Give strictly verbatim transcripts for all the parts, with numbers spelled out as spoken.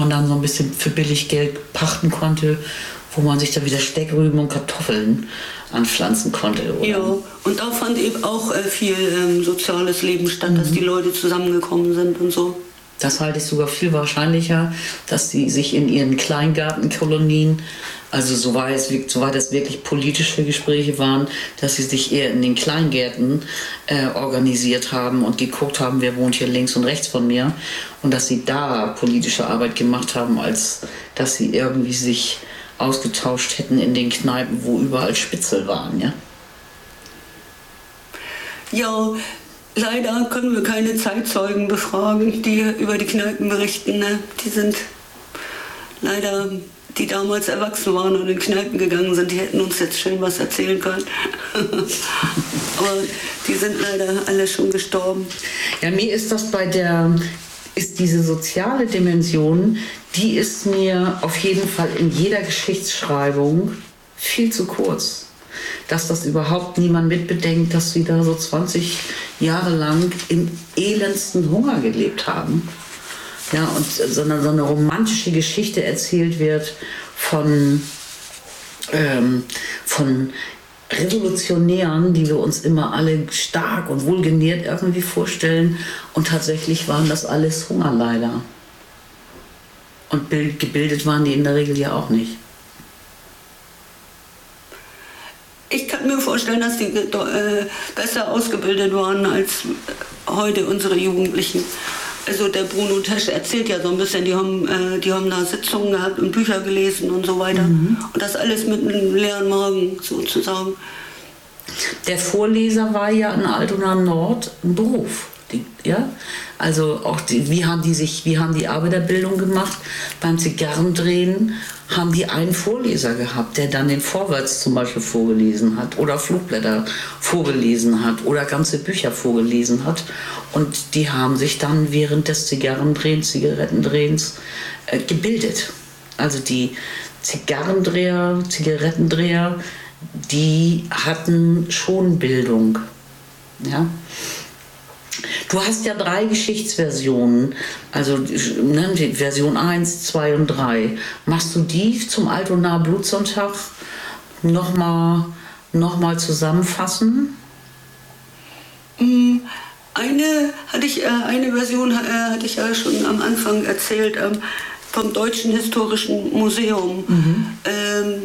man dann so ein bisschen für billig Geld pachten konnte, wo man sich dann wieder Steckrüben und Kartoffeln anpflanzen konnte. Oder? Ja, und da fand eben auch äh, viel ähm, soziales Leben statt, mhm. dass die Leute zusammengekommen sind und so. Das halte ich sogar viel wahrscheinlicher, dass sie sich in ihren Kleingartenkolonien, also soweit es, soweit es wirklich politische Gespräche waren, dass sie sich eher in den Kleingärten äh, organisiert haben und geguckt haben, wer wohnt hier links und rechts von mir, und dass sie da politische Arbeit gemacht haben, als dass sie irgendwie sich ausgetauscht hätten in den Kneipen, wo überall Spitzel waren, ja? Ja, leider können wir keine Zeitzeugen befragen, die über die Kneipen berichten. Ne? Die sind leider, die damals erwachsen waren und in Kneipen gegangen sind, die hätten uns jetzt schön was erzählen können. Aber die sind leider alle schon gestorben. Ja, mir ist das bei der, ist diese soziale Dimension, die ist mir auf jeden Fall in jeder Geschichtsschreibung viel zu kurz. Dass das überhaupt niemand mitbedenkt, dass sie da so zwanzig Jahre lang im elendsten Hunger gelebt haben. Ja, und sondern so eine romantische Geschichte erzählt wird von, ähm, von Revolutionären, die wir uns immer alle stark und wohlgenährt irgendwie vorstellen. Und tatsächlich waren das alles Hungerleider. Und gebildet waren die in der Regel ja auch nicht. Ich kann mir vorstellen, dass die äh, besser ausgebildet waren als heute unsere Jugendlichen. Also der Bruno Tesch erzählt ja so ein bisschen, die haben, äh, die haben da Sitzungen gehabt und Bücher gelesen und so weiter. Mhm. Und das alles mit einem leeren Magen sozusagen. Der Vorleser war ja in Altona Nord ein Beruf. Die, ja? Also auch die, wie haben die sich, wie haben die Arbeiterbildung gemacht? Beim Zigarrendrehen haben die einen Vorleser gehabt, der dann den Vorwärts zum Beispiel vorgelesen hat oder Flugblätter vorgelesen hat oder ganze Bücher vorgelesen hat. Und die haben sich dann während des Zigarrendrehens, Zigarettendrehens äh, gebildet. Also die Zigarrendreher, Zigarettendreher, die hatten schon Bildung. Ja? Du hast ja drei Geschichtsversionen, also ne, die Version eins, zwei und drei. Machst du die zum Altonaer Blutsonntag nochmal noch mal zusammenfassen? Eine, hatte ich, eine Version hatte ich ja schon am Anfang erzählt, vom Deutschen Historischen Museum. Mhm. Ähm,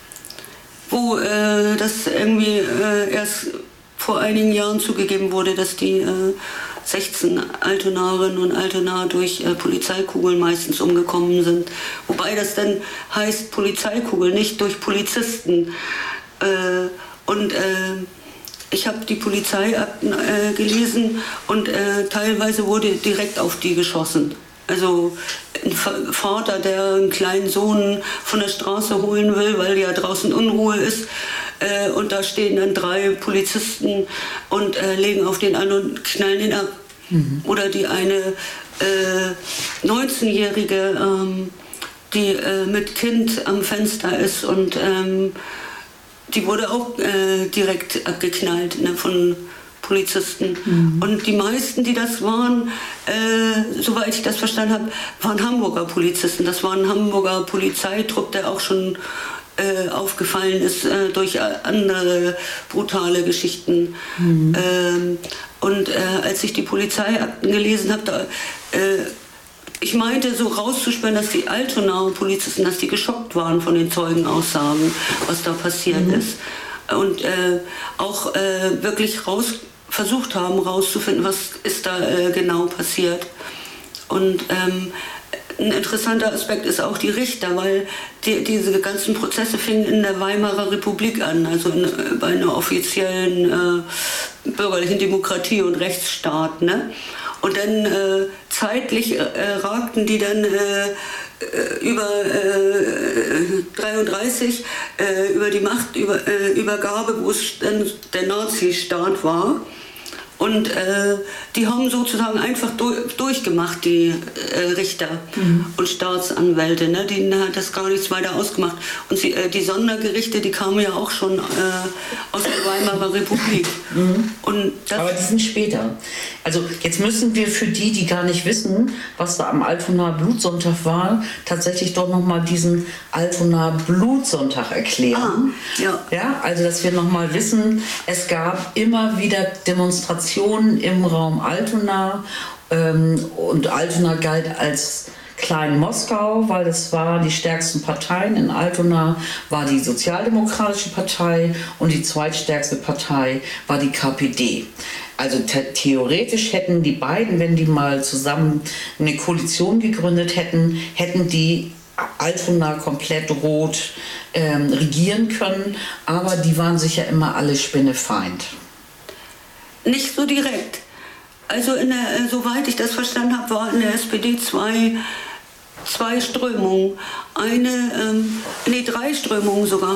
wo äh, das irgendwie äh, erst vor einigen Jahren zugegeben wurde, dass die äh, sechzehn Altonarinnen und Altonaer durch äh, Polizeikugeln meistens umgekommen sind. Wobei das dann heißt Polizeikugel, nicht durch Polizisten. Äh, und äh, ich habe die Polizeiakten äh, gelesen und äh, teilweise wurde direkt auf die geschossen. Also ein Vater, der einen kleinen Sohn von der Straße holen will, weil ja draußen Unruhe ist. Äh, und da stehen dann drei Polizisten und äh, legen auf den an und knallen ihn ab. Mhm. Oder die eine äh, neunzehnjährige, ähm, die äh, mit Kind am Fenster ist und ähm, die wurde auch äh, direkt abgeknallt, ne, von Polizisten. Mhm. Und die meisten, die das waren, äh, soweit ich das verstanden habe, waren Hamburger Polizisten. Das war ein Hamburger Polizeitrupp, der auch schon äh, aufgefallen ist äh, durch andere brutale Geschichten. Mhm. Ähm, und äh, als ich die Polizeiakten gelesen habe, da, äh, ich meinte so rauszuspüren, dass die Altonaer Polizisten, dass die geschockt waren von den Zeugenaussagen, was da passiert mhm. ist. Und äh, auch äh, wirklich raus, versucht haben rauszufinden, was ist da äh, genau passiert. Und ähm, ein interessanter Aspekt ist auch die Richter, weil die, diese ganzen Prozesse fingen in der Weimarer Republik an, also in, bei einer offiziellen äh, bürgerlichen Demokratie und Rechtsstaat. Ne? Und dann äh, zeitlich äh, ragten die dann äh, über äh, dreiunddreißig äh, über die Machtübergabe, wo es dann der Nazistaat war. Und äh, die haben sozusagen einfach durch, durchgemacht, die äh, Richter mhm. und Staatsanwälte. Ne? Denen hat das gar nichts weiter ausgemacht. Und sie, äh, die Sondergerichte, die kamen ja auch schon äh, aus der Weimarer Republik. Mhm. Und das Aber die sind später. Also jetzt müssen wir für die, die gar nicht wissen, was da am Altonaer Blutsonntag war, tatsächlich doch nochmal diesen Altonaer Blutsonntag erklären. Ah, ja. Ja, also dass wir nochmal wissen, es gab immer wieder Demonstrationen im Raum Altona ähm, und Altona galt als Klein Moskau, weil das waren die stärksten Parteien. In Altona war die Sozialdemokratische Partei und die zweitstärkste Partei war die K P D. Also theoretisch hätten die beiden, wenn die mal zusammen eine Koalition gegründet hätten, hätten die Altona komplett rot ähm, regieren können, aber die waren sich ja immer alle Spinnefeind. Nicht so direkt. Also in der, soweit ich das verstanden habe, war in der S P D zwei, zwei Strömungen. Eine, ähm, nee, drei Strömungen sogar.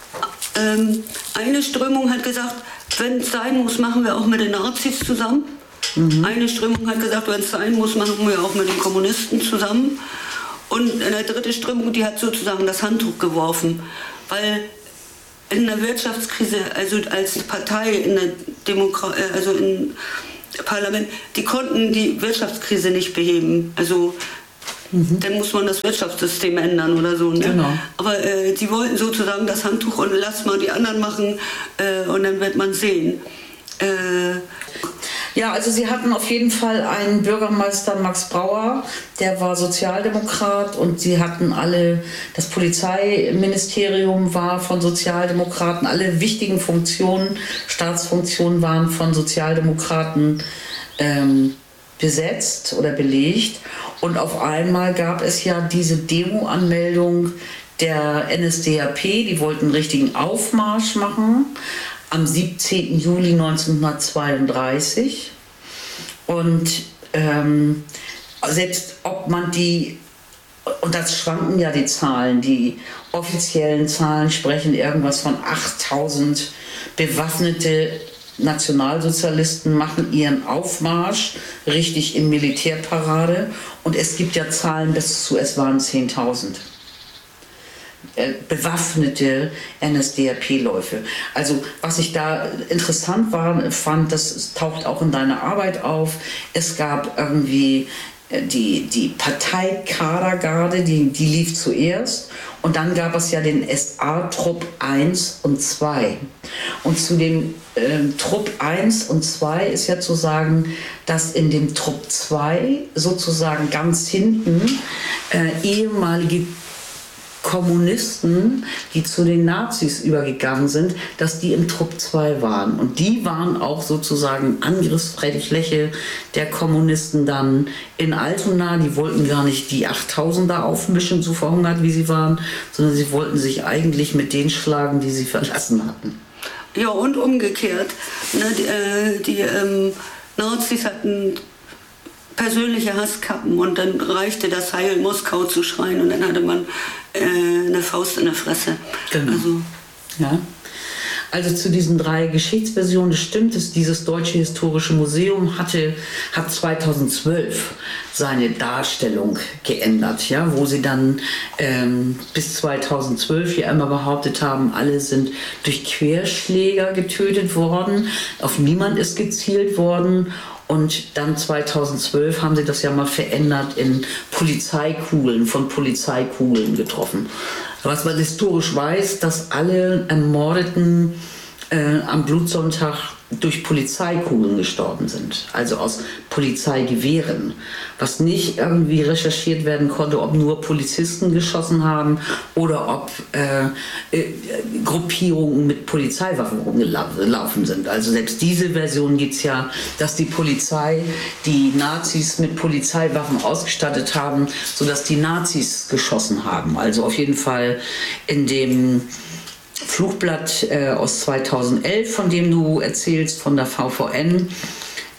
Ähm, eine Strömung hat gesagt, wenn es sein muss, machen wir auch mit den Nazis zusammen. Mhm. Eine Strömung hat gesagt, wenn es sein muss, machen wir auch mit den Kommunisten zusammen. Und eine dritte Strömung, die hat sozusagen das Handtuch geworfen. Weil in der Wirtschaftskrise, also als Partei in der Demokra also im Parlament, die konnten die Wirtschaftskrise nicht beheben. Also mhm. dann muss man das Wirtschaftssystem ändern oder so. Ne? Genau. Aber äh, die wollten sozusagen das Handtuch und lass mal die anderen machen äh, und dann wird man sehen. Äh, Ja, also sie hatten auf jeden Fall einen Bürgermeister, Max Brauer, der war Sozialdemokrat und sie hatten alle, das Polizeiministerium war von Sozialdemokraten, alle wichtigen Funktionen, Staatsfunktionen waren von Sozialdemokraten ähm, besetzt oder belegt. Und auf einmal gab es ja diese Demo-Anmeldung der N S D A P, die wollten einen richtigen Aufmarsch machen. Am siebzehnten Juli neunzehnhundertzweiunddreißig. Und ähm, selbst ob man die, und das schwanken ja die Zahlen, die offiziellen Zahlen sprechen irgendwas von achttausend bewaffnete Nationalsozialisten machen ihren Aufmarsch richtig in Militärparade. Und es gibt ja Zahlen bis zu, es waren zehntausend. Bewaffnete N S D A P-Läufe. Also was ich da interessant war, fand, das taucht auch in deiner Arbeit auf, es gab irgendwie die, die Parteikadergarde, die, die lief zuerst und dann gab es ja den S A-Trupp eins und zwei. Und zu dem äh, Trupp eins und zwei ist ja zu sagen, dass in dem Trupp zwei sozusagen ganz hinten äh, ehemalige Kommunisten, die zu den Nazis übergegangen sind, dass die im Trupp zwei waren. Und die waren auch sozusagen Angriffsfläche der Kommunisten dann in Altona. Die wollten gar nicht die achttausender aufmischen, so verhungert wie sie waren, sondern sie wollten sich eigentlich mit denen schlagen, die sie verlassen hatten. Ja, und umgekehrt. Ne, die äh, die ähm, Nazis hatten persönliche Hasskappen und dann reichte das Heil Moskau zu schreien und dann hatte man äh, eine Faust in der Fresse. Genau. Also, ja. Also zu diesen drei Geschichtsversionen, das stimmt, dass dieses Deutsche Historische Museum hatte, hat zweitausendzwölf seine Darstellung geändert, ja, wo sie dann ähm, bis zweitausendzwölf hier einmal behauptet haben, alle sind durch Querschläger getötet worden, auf niemand ist gezielt worden. Und dann zweitausendzwölf haben sie das ja mal verändert in Polizeikugeln, von Polizeikugeln getroffen. Was man historisch weiß, dass alle Ermordeten äh, am Blutsonntag durch Polizeikugeln gestorben sind, also aus Polizeigewehren. Was nicht irgendwie recherchiert werden konnte, ob nur Polizisten geschossen haben oder ob äh, äh, Gruppierungen mit Polizeiwaffen rumgelaufen sind. Also selbst diese Version gibt es ja, dass die Polizei die Nazis mit Polizeiwaffen ausgestattet haben, sodass die Nazis geschossen haben. Also auf jeden Fall in dem Flugblatt äh, aus zweitausendelf, von dem du erzählst, von der V V N,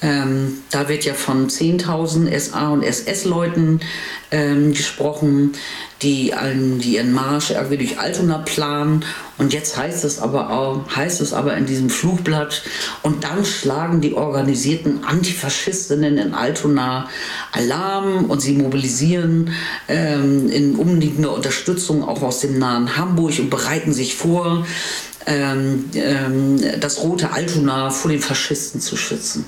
Ähm, da wird ja von zehntausend S A- und S S-Leuten ähm, gesprochen, die, ähm, die ihren Marsch irgendwie durch Altona planen. Und jetzt heißt es aber auch, heißt es aber in diesem Flugblatt, und dann schlagen die organisierten Antifaschistinnen in Altona Alarm und sie mobilisieren ähm, in umliegender Unterstützung auch aus dem nahen Hamburg und bereiten sich vor, ähm, ähm, das rote Altona vor den Faschisten zu schützen.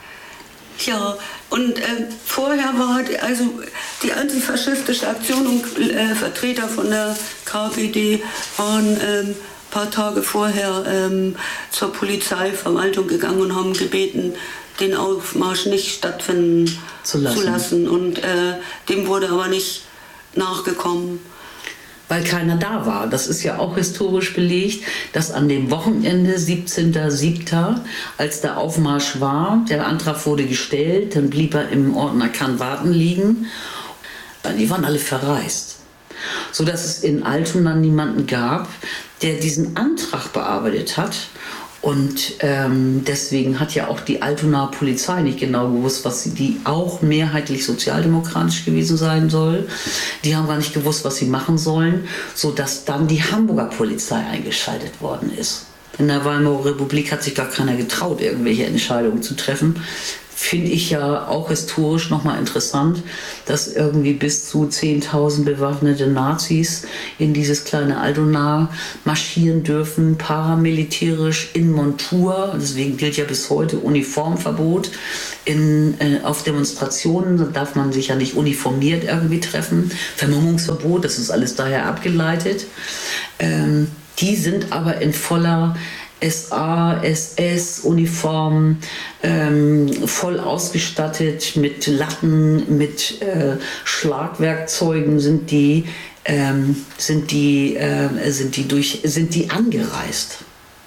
Ja, und äh, vorher war die, also die antifaschistische Aktion und äh, Vertreter von der K P D waren ein ähm, paar Tage vorher ähm, zur Polizeiverwaltung gegangen und haben gebeten, den Aufmarsch nicht stattfinden zu lassen. Zu lassen. Und äh, dem wurde aber nicht nachgekommen. Weil keiner da war. Das ist ja auch historisch belegt, dass an dem Wochenende, siebzehnten siebten, als der Aufmarsch war, der Antrag wurde gestellt, dann blieb er im Ordner Kann-Warten liegen. Die waren alle verreist. Sodass es in Altona niemanden gab, der diesen Antrag bearbeitet hat. Und ähm, deswegen hat ja auch die Altonaer Polizei nicht genau gewusst, was sie, die auch mehrheitlich sozialdemokratisch gewesen sein soll. Die haben gar nicht gewusst, was sie machen sollen, sodass dann die Hamburger Polizei eingeschaltet worden ist. In der Weimarer Republik hat sich gar keiner getraut, irgendwelche Entscheidungen zu treffen. Finde ich ja auch historisch nochmal interessant, dass irgendwie bis zu zehntausend bewaffnete Nazis in dieses kleine Altona marschieren dürfen, paramilitärisch in Montur. Deswegen gilt ja bis heute Uniformverbot. In, äh, auf Demonstrationen darf man sich ja nicht uniformiert irgendwie treffen. Vermummungsverbot, das ist alles daher abgeleitet. Ähm, die sind aber in voller S A, S S-Uniform, ähm, voll ausgestattet mit Latten, mit äh, Schlagwerkzeugen sind die, ähm, sind die, äh, sind die durch, sind die angereist.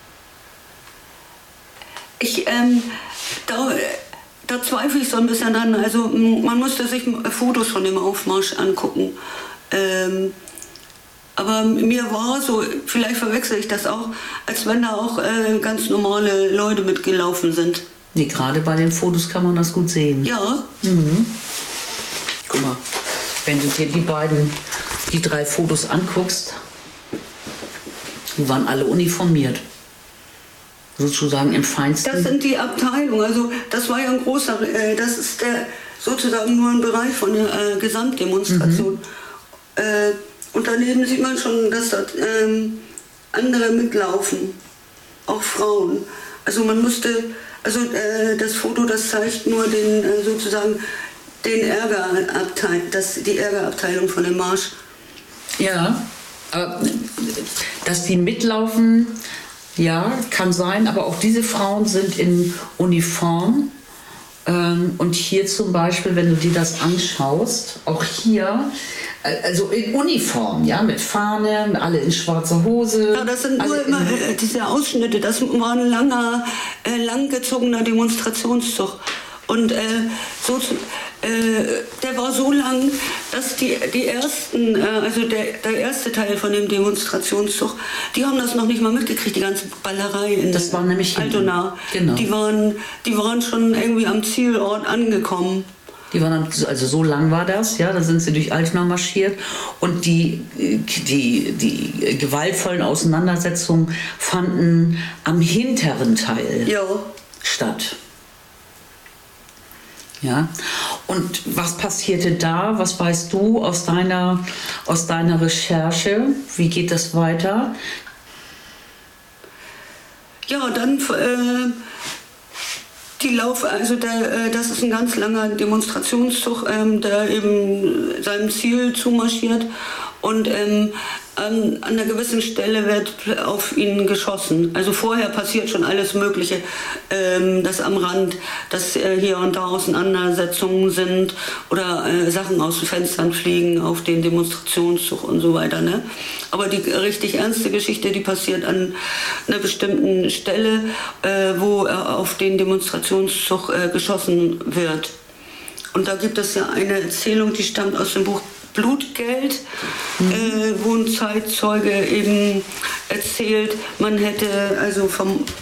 Ich, ähm, da, da zweifle ich so ein bisschen an. Also man musste sich Fotos von dem Aufmarsch angucken. Ähm, Aber mir war so, vielleicht verwechsel ich das auch, als wenn da auch äh, ganz normale Leute mitgelaufen sind. Nee, gerade bei den Fotos kann man das gut sehen. Ja. Mhm. Guck mal, wenn du dir die beiden, die drei Fotos anguckst, die waren alle uniformiert. Sozusagen im feinsten. Das sind die Abteilungen, also das war ja ein großer, äh, das ist der sozusagen nur ein Bereich von der äh, Gesamtdemonstration. Mhm. Äh, Und daneben sieht man schon, dass dort ähm, andere mitlaufen, auch Frauen. Also man musste, also äh, das Foto, das zeigt nur den äh, sozusagen den Ärgerabteil, das, die Ärgerabteilung von dem Marsch. Ja, aber dass die mitlaufen, ja, kann sein, aber auch diese Frauen sind in Uniform. Ähm, und hier zum Beispiel, wenn du dir das anschaust, auch hier, also in Uniform, ja, mit Fahne, alle in schwarzer Hose. Ja, das sind nur immer äh, diese Ausschnitte, das war ein langer, äh, langgezogener Demonstrationszug. Und äh, so, äh, der war so lang, dass die, die ersten, äh, also der, der erste Teil von dem Demonstrationszug, die haben das noch nicht mal mitgekriegt, die ganze Ballerei in das war nämlich Altona. Genau. Die waren, die waren schon irgendwie am Zielort angekommen. Die waren dann, also so lang war das, ja, da sind sie durch Altona marschiert und die, die, die gewaltvollen Auseinandersetzungen fanden am hinteren Teil ja. statt. Ja, und was passierte da? Was weißt du aus deiner, aus deiner Recherche? Wie geht das weiter? Ja, dann äh die Lauf, also der, das ist ein ganz langer Demonstrationszug, ähm, der eben seinem Ziel zumarschiert und ähm, an, an einer gewissen Stelle wird auf ihn geschossen. Also vorher passiert schon alles Mögliche, ähm, dass am Rand, dass äh, hier und da Auseinandersetzungen sind oder äh, Sachen aus den Fenstern fliegen auf den Demonstrationszug und so weiter. Ne? Aber die richtig ernste Geschichte, die passiert an einer bestimmten Stelle, äh, wo äh, auf den Demonstrationszug äh, geschossen wird. Und da gibt es ja eine Erzählung, die stammt aus dem Buch Blutgeld, mhm. äh, wo ein Zeitzeuge eben erzählt, man hätte also vom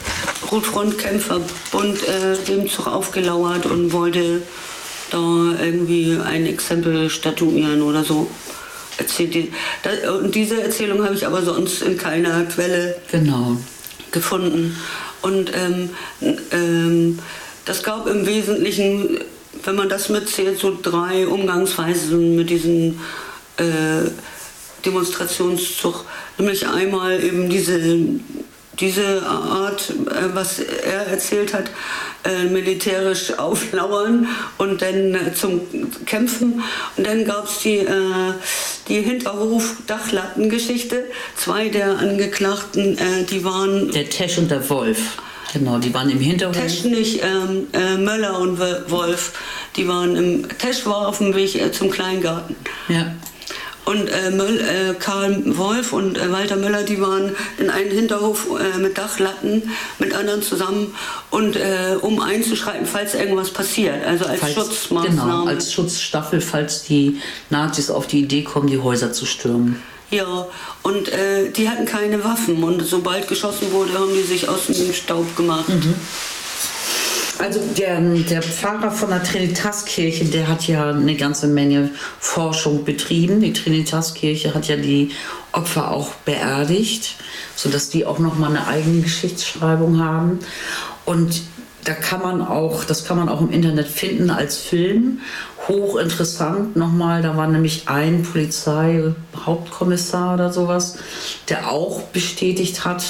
Rotfrontkämpferbund äh, dem Zug aufgelauert und wollte da irgendwie ein Exempel statuieren oder so. Erzählt die, da, und diese Erzählung habe ich aber sonst in keiner Quelle genau. gefunden. Und ähm, ähm, das gab im Wesentlichen, wenn man das mitzählt, so drei Umgangsweisen mit diesem äh, Demonstrationszug. Nämlich einmal eben diese, diese Art, äh, was er erzählt hat, äh, militärisch auflauern und dann äh, zum Kämpfen. Und dann gab es die, äh, die Hinterhof-Dachlattengeschichte. Zwei der Angeklagten, äh, die waren... Der Tesch und der Wolf. Genau, die waren im Hinterhof. Tesch nicht, ähm, äh, Möller und Wolf. Die waren im... Tesch war auf dem Weg äh, zum Kleingarten. Ja. Und äh, Möll, äh, Karl Wolf und äh, Walter Möller, die waren in einem Hinterhof äh, mit Dachlatten mit anderen zusammen, und äh, um einzuschreiten, falls irgendwas passiert, also als falls, Schutzmaßnahme. Genau, als Schutzstaffel, falls die Nazis auf die Idee kommen, die Häuser zu stürmen. Ja, und äh, die hatten keine Waffen, und sobald geschossen wurde, haben die sich aus dem Staub gemacht. Mhm. Also der, der Pfarrer von der Trinitas-Kirche, der hat ja eine ganze Menge Forschung betrieben. Die Trinitas-Kirche hat ja die Opfer auch beerdigt, sodass die auch nochmal eine eigene Geschichtsschreibung haben. Und da kann man auch, das kann man auch im Internet finden als Film, hochinteressant nochmal. Da war nämlich ein Polizeihauptkommissar oder sowas, der auch bestätigt hat,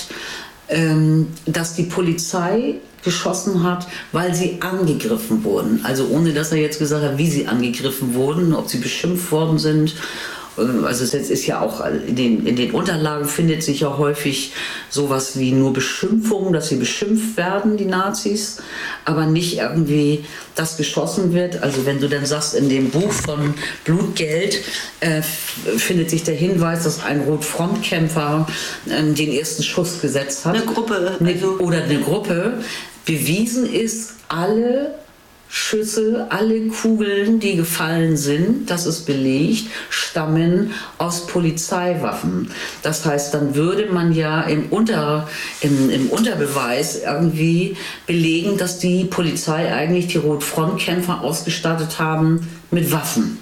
dass die Polizei geschossen hat, weil sie angegriffen wurden. Also ohne, dass er jetzt gesagt hat, wie sie angegriffen wurden, ob sie beschimpft worden sind. Also es ist ja auch, in den, in den Unterlagen findet sich ja häufig sowas wie nur Beschimpfung, dass sie beschimpft werden, die Nazis, aber nicht irgendwie, dass geschossen wird. Also wenn du dann sagst, in dem Buch von Blutgeld äh, findet sich der Hinweis, dass ein Rotfrontkämpfer äh, den ersten Schuss gesetzt hat. Eine Gruppe. Also. Oder eine Gruppe. Bewiesen ist, alle Schüsse, alle Kugeln, die gefallen sind, das ist belegt, stammen aus Polizeiwaffen. Das heißt, dann würde man ja im, Unter, im, im Unterbeweis irgendwie belegen, dass die Polizei eigentlich die Rotfrontkämpfer ausgestattet haben mit Waffen.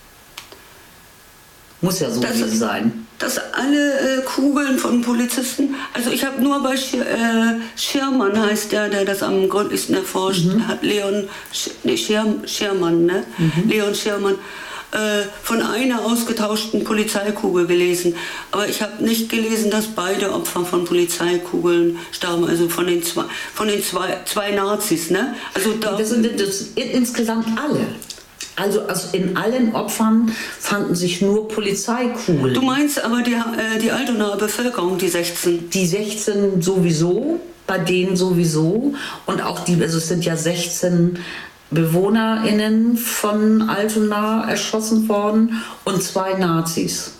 Muss ja so das, sein. Dass alle äh, Kugeln von Polizisten, also ich habe nur bei Schir, äh, Schirmann, heißt der, der das am gründlichsten erforscht mhm. hat, Leon Sch, nee, Schir, Schirmann, ne? Mhm. Leon Schirmann, äh, von einer ausgetauschten Polizeikugel gelesen. Aber ich habe nicht gelesen, dass beide Opfer von Polizeikugeln starben, also von den zwei, von den zwei, zwei Nazis, ne? Also da, das sind das, insgesamt alle. Also, also in allen Opfern fanden sich nur Polizeikugeln. Du meinst aber die, äh, die Altonaer Bevölkerung, die sechzehn? Die sechzehn sowieso, bei denen sowieso. Und auch die, also es sind ja sechzehn BewohnerInnen von Altona erschossen worden und zwei Nazis.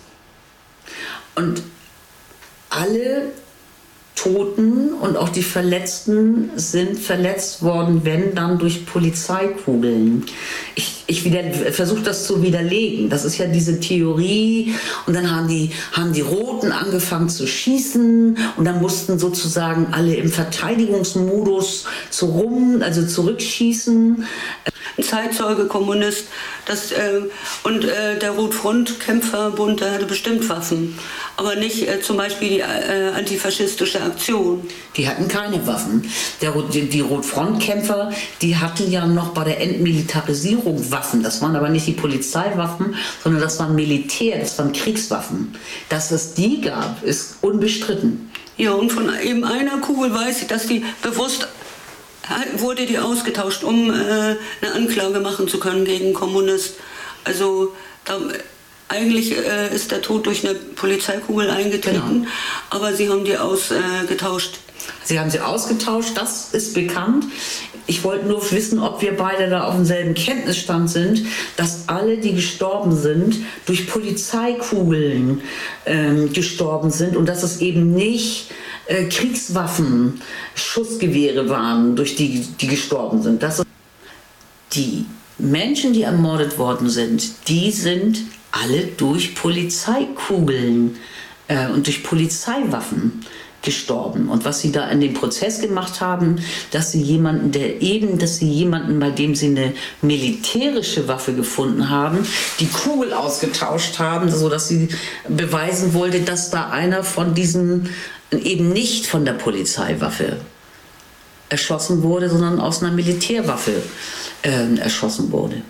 Und alle Toten und auch die Verletzten sind verletzt worden, wenn dann durch Polizeikugeln. Ich, ich versuche das zu widerlegen. Das ist ja diese Theorie. Und dann haben die, haben die Roten angefangen zu schießen und dann mussten sozusagen alle im Verteidigungsmodus zu rum, also zurückschießen. Ein Zeitzeuge, Kommunist, das, äh, und äh, der Rotfrontkämpferbund, der hatte bestimmt Waffen, aber nicht äh, zum Beispiel die äh, antifaschistische Aktion. Die hatten keine Waffen. Der, die, die Rotfrontkämpfer, die hatten ja noch bei der Entmilitarisierung Waffen. Das waren aber nicht die Polizeiwaffen, sondern das waren Militär, das waren Kriegswaffen. Dass es die gab, ist unbestritten. Ja, und von eben einer Kugel weiß ich, dass die bewusst wurde die ausgetauscht, um äh, eine Anklage machen zu können gegen Kommunist. Also da, eigentlich äh, ist der Tod durch eine Polizeikugel eingetreten, genau. Aber sie haben die ausgetauscht. Äh, sie haben sie ausgetauscht, das ist bekannt. Ich wollte nur wissen, ob wir beide da auf demselben Kenntnisstand sind, dass alle, die gestorben sind, durch Polizeikugeln ähm, gestorben sind und dass es eben nicht äh, Kriegswaffen, Schussgewehre waren, durch die die gestorben sind. Das die Menschen, die ermordet worden sind, die sind alle durch Polizeikugeln äh, und durch Polizeiwaffen gestorben. Und was sie da in dem Prozess gemacht haben, dass sie jemanden, der eben, dass sie jemanden, bei dem sie eine militärische Waffe gefunden haben, die Kugel ausgetauscht haben, sodass sie beweisen wollte, dass da einer von diesen eben nicht von der Polizeiwaffe erschossen wurde, sondern aus einer Militärwaffe äh, erschossen wurde.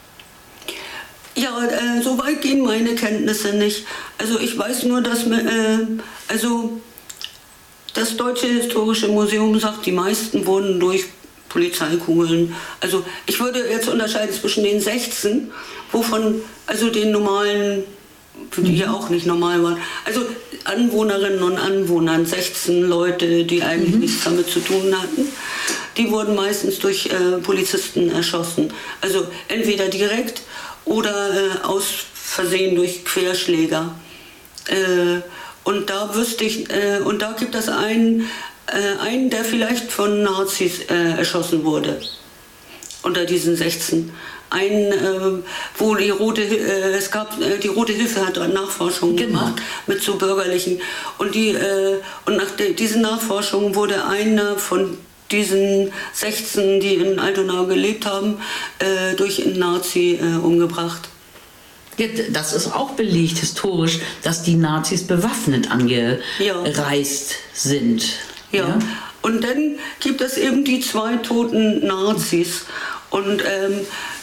Ja, äh, so weit gehen meine Kenntnisse nicht. Also ich weiß nur, dass äh, also das Deutsche Historische Museum sagt, die meisten wurden durch Polizeikugeln. Also ich würde jetzt unterscheiden zwischen den sechzehn, wovon also den normalen, für die ja auch nicht normal waren, also Anwohnerinnen und Anwohnern, sechzehn Leute, die eigentlich mhm. nichts damit zu tun hatten, die wurden meistens durch äh, Polizisten erschossen. Also entweder direkt oder äh, aus Versehen durch Querschläger. Äh, und da wüsste ich, äh, und da gibt es einen, äh, einen, der vielleicht von Nazis äh, erschossen wurde. Unter diesen sechzehn. Ein, äh, wo die Rote, äh, es gab, äh, die Rote Hilfe hat Nachforschungen genau. gemacht mit so bürgerlichen. Und, die, äh, und nach de, diesen Nachforschungen wurde einer von diesen sechzehn, die in Altona gelebt haben, äh, durch einen Nazi äh, umgebracht. Ja, das ist auch belegt historisch, dass die Nazis bewaffnet angereist ja. sind. Ja. ja, und dann gibt es eben die zwei toten Nazis. Und ähm,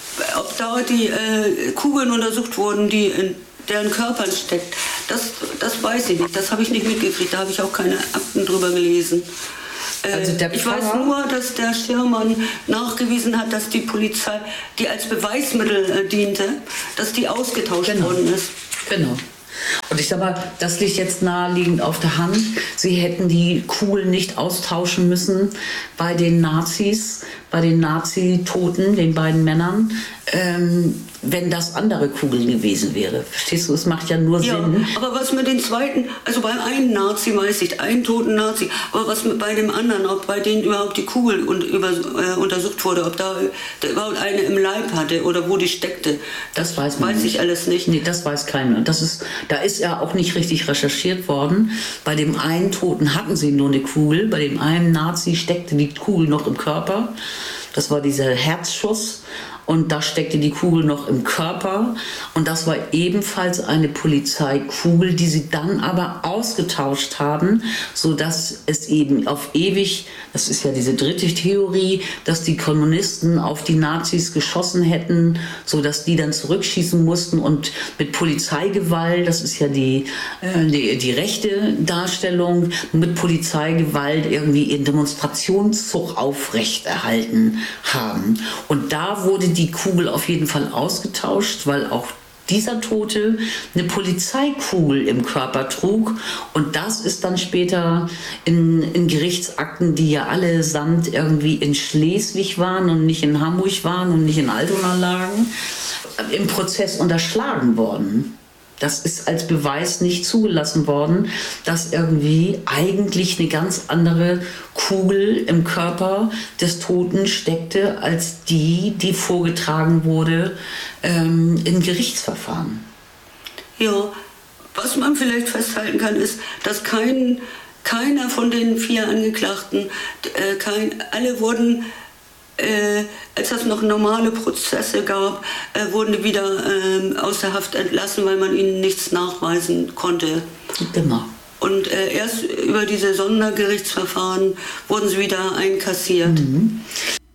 ob da die äh, Kugeln untersucht wurden, die in deren Körpern steckt, das, das weiß ich nicht. Das habe ich nicht mitgekriegt. Da habe ich auch keine Akten drüber gelesen. Äh, also der ich weiß nur, dass der Schirmann nachgewiesen hat, dass die Polizei, die als Beweismittel äh, diente, dass die ausgetauscht genau. worden ist. Genau. Und ich sag mal, das liegt jetzt naheliegend auf der Hand. Sie hätten die Kugeln nicht austauschen müssen bei den Nazis, bei den Nazi-Toten, den beiden Männern, ähm, wenn das andere Kugeln gewesen wäre. Verstehst du? Es macht ja nur ja, Sinn. Aber was mit den zweiten, also bei einem Nazi weiß ich, einen toten Nazi, aber was mit bei dem anderen, ob bei denen überhaupt die Kugel un, über, äh, untersucht wurde, ob da überhaupt eine im Leib hatte oder wo die steckte, das, das weiß, man weiß ich alles nicht. Nee, das weiß keiner. Das ist, da ist ja auch nicht richtig recherchiert worden. Bei dem einen Toten hatten sie nur eine Kugel, bei dem einen Nazi steckte die Kugel noch im Körper. Das war dieser Herzschuss. Und da steckte die Kugel noch im Körper. Und das war ebenfalls eine Polizeikugel, die sie dann aber ausgetauscht haben, sodass es eben auf ewig, das ist ja diese dritte Theorie, dass die Kommunisten auf die Nazis geschossen hätten, sodass die dann zurückschießen mussten und mit Polizeigewalt, das ist ja die, äh, die, die rechte Darstellung, mit Polizeigewalt irgendwie ihren Demonstrationszug aufrechterhalten haben. Und da wurde die Kugel auf jeden Fall ausgetauscht, weil auch dieser Tote eine Polizeikugel im Körper trug. Und das ist dann später in, in Gerichtsakten, die ja allesamt irgendwie in Schleswig waren und nicht in Hamburg waren und nicht in Altona lagen, im Prozess unterschlagen worden. Das ist als Beweis nicht zugelassen worden, dass irgendwie eigentlich eine ganz andere Kugel im Körper des Toten steckte, als die, die vorgetragen wurde ähm, in Gerichtsverfahren. Ja, was man vielleicht festhalten kann, ist, dass kein, keiner von den vier Angeklagten, äh, kein, alle wurden... Äh, als es noch normale Prozesse gab, äh, wurden die wieder äh, aus der Haft entlassen, weil man ihnen nichts nachweisen konnte. Genau. Und äh, erst über diese Sondergerichtsverfahren wurden sie wieder einkassiert. Mhm.